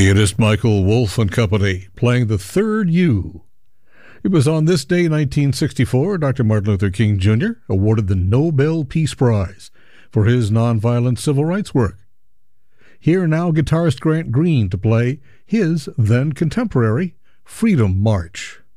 Pianist Michael Wolff and Company playing the third U. It was on this day, 1964, Dr. Martin Luther King Jr. awarded the Nobel Peace Prize for his nonviolent civil rights work. Here now, guitarist Grant Green to play his then contemporary Freedom March.